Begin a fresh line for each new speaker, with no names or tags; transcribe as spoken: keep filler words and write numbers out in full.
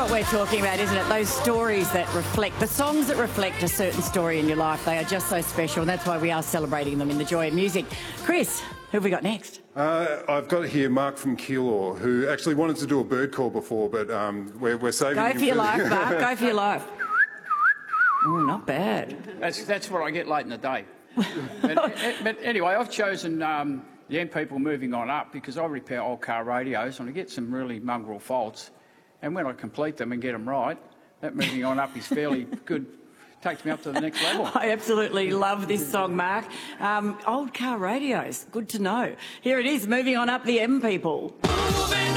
what we're talking about, isn't it? Those stories that reflect, the songs that reflect a certain story in your life. They are just so special, and that's why we are celebrating them in the Joy of Music. Chris, who have we got next?
Uh, I've got here Mark from Keilor, who actually wanted to do a bird call before, but um, we're, we're saving
Go
him
for your
the-
life, Mark. Go for your life. Oh, not bad.
That's, that's what I get late in the day. but, but anyway, I've chosen um, the Young People Moving On Up because I repair old car radios and I get some really mongrel faults. And when I complete them and get them right, that Moving On Up is fairly good. Takes me up to the next level.
I absolutely love this song, Mark. Um, old car radios, good to know. Here it is, Moving On Up, the M People.
Moving